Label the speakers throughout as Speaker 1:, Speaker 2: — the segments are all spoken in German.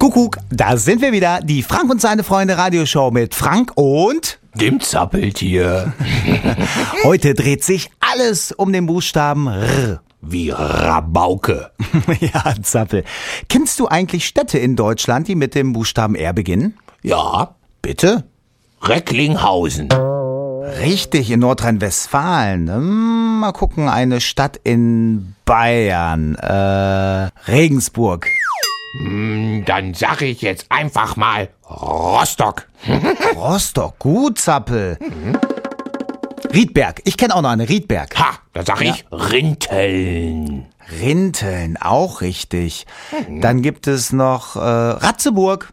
Speaker 1: Kuckuck, da sind wir wieder, die Frank und seine Freunde Radioshow mit Frank und
Speaker 2: dem Zappeltier.
Speaker 1: Heute dreht sich alles um den Buchstaben R.
Speaker 2: Wie Rabauke.
Speaker 1: Ja, Zappel. Kennst du eigentlich Städte in Deutschland, die mit dem Buchstaben R beginnen?
Speaker 2: Ja,
Speaker 1: Bitte?
Speaker 2: Recklinghausen.
Speaker 1: Richtig, in Nordrhein-Westfalen. Mal gucken, eine Stadt in Bayern. Regensburg.
Speaker 2: Dann sag ich jetzt einfach mal Rostock.
Speaker 1: Rostock, gut, Zappel. Riedberg, ich kenne auch noch eine, Riedberg.
Speaker 2: Ha, da sag ich Rinteln.
Speaker 1: Rinteln, auch richtig. Dann gibt es noch Ratzeburg.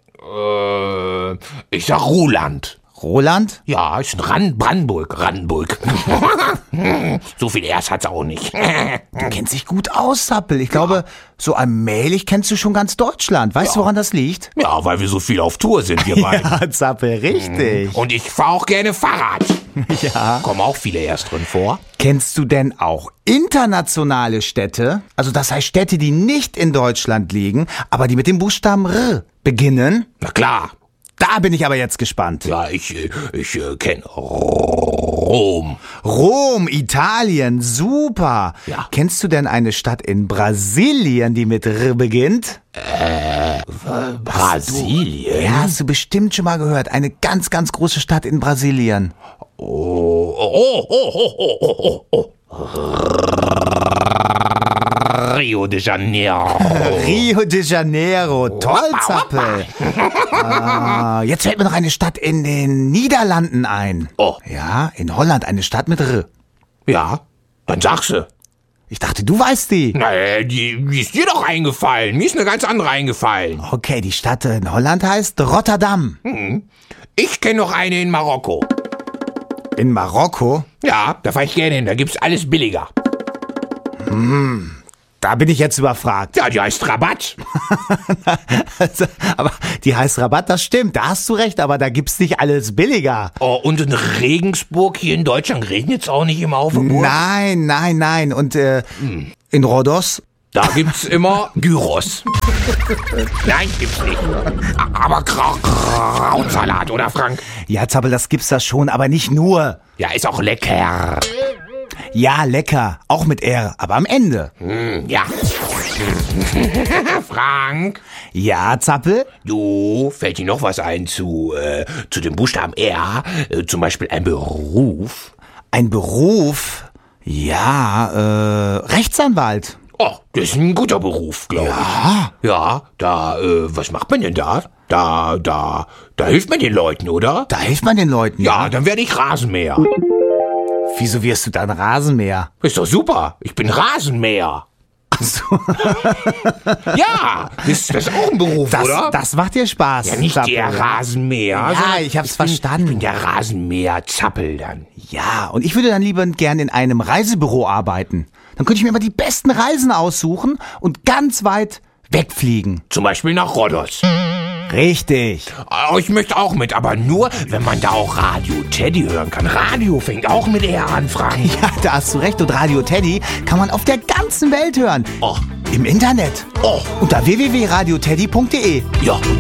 Speaker 2: Ich sag Ruhland.
Speaker 1: Roland?
Speaker 2: Ja, ist ein Brandenburg. So viel Rs hat's auch nicht.
Speaker 1: Du kennst dich gut aus, Zappel. Ich glaube, so allmählich kennst du schon ganz Deutschland. Weißt du, woran das liegt?
Speaker 2: Ja, weil wir so viel auf Tour sind, wir beiden.
Speaker 1: Ja, Zappel, richtig.
Speaker 2: Und ich fahr auch gerne Fahrrad.
Speaker 1: Ja.
Speaker 2: Kommen auch viele Rs drin vor.
Speaker 1: Kennst du denn auch internationale Städte? Also das heißt Städte, die nicht in Deutschland liegen, aber die mit dem Buchstaben R beginnen?
Speaker 2: Na klar.
Speaker 1: Da bin ich aber jetzt gespannt.
Speaker 2: Ja, ich kenne Rom.
Speaker 1: Rom, Italien, super.
Speaker 2: Ja.
Speaker 1: Kennst du denn eine Stadt in Brasilien, die mit R beginnt?
Speaker 2: Brasilien?
Speaker 1: Ja, hast du bestimmt schon mal gehört. Eine ganz, ganz große Stadt in Brasilien.
Speaker 2: Rio de Janeiro.
Speaker 1: Rio de Janeiro, toll, Zappel. Jetzt fällt mir noch eine Stadt in den Niederlanden ein.
Speaker 2: Oh.
Speaker 1: Ja, in Holland eine Stadt mit R.
Speaker 2: Ja, dann sag sie.
Speaker 1: Ich dachte, du weißt die.
Speaker 2: Na, die ist dir doch eingefallen. Mir ist eine ganz andere eingefallen.
Speaker 1: Okay, die Stadt in Holland heißt Rotterdam.
Speaker 2: Ich kenne noch eine in Marokko.
Speaker 1: In Marokko?
Speaker 2: Ja, da fahr ich gerne hin. Da gibt's alles billiger.
Speaker 1: Da bin ich jetzt überfragt.
Speaker 2: Ja, die heißt Rabatt.
Speaker 1: Also, aber die heißt Rabatt, das stimmt, da hast du recht, aber da gibt's nicht alles billiger.
Speaker 2: Oh, und in Regensburg hier in Deutschland regnet's auch nicht immer auf der Burg?
Speaker 1: Nein. Und in Rhodos?
Speaker 2: Da gibt's immer Gyros. Nein, gibt's nicht. Aber Krautsalat, oder Frank?
Speaker 1: Ja, Zappel, das gibt's da schon, aber nicht nur.
Speaker 2: Ja, ist auch lecker.
Speaker 1: Ja, lecker, auch mit R, aber am Ende.
Speaker 2: Ja. Frank,
Speaker 1: Ja, Zappel?
Speaker 2: du, fällt dir noch was ein zu dem Buchstaben R? Zum Beispiel ein Beruf?
Speaker 1: Ein Beruf? Ja, Rechtsanwalt.
Speaker 2: Oh, das ist ein guter Beruf, glaube ich. Ja, da, was macht man denn da? Da hilft man den Leuten, oder?
Speaker 1: Da hilft man den Leuten.
Speaker 2: Ja, dann werde ich Rasenmäher.
Speaker 1: Wieso wirst du dann Rasenmäher?
Speaker 2: Ist doch super, ich bin Rasenmäher.
Speaker 1: Ach so.
Speaker 2: Ja, ist das auch ein Beruf, oder?
Speaker 1: Das macht dir Spaß.
Speaker 2: Ja, nicht
Speaker 1: Zappel.
Speaker 2: der Rasenmäher.
Speaker 1: Ja,
Speaker 2: sondern
Speaker 1: ich hab's
Speaker 2: bin
Speaker 1: verstanden.
Speaker 2: der Rasenmäher-Zappel dann.
Speaker 1: Ja, und ich würde dann lieber gern in einem Reisebüro arbeiten. Dann könnte ich mir immer die besten Reisen aussuchen und ganz weit wegfliegen.
Speaker 2: Zum Beispiel nach Rhodos.
Speaker 1: Richtig.
Speaker 2: Oh, ich möchte auch mit, aber nur, wenn man da auch Radio Teddy hören kann. Radio fängt auch mit R an, Frank.
Speaker 1: Ja, da hast du recht. Und Radio Teddy kann man auf der ganzen Welt hören.
Speaker 2: Oh.
Speaker 1: Im Internet.
Speaker 2: Oh.
Speaker 1: Unter www.radioteddy.de.
Speaker 2: Ja, und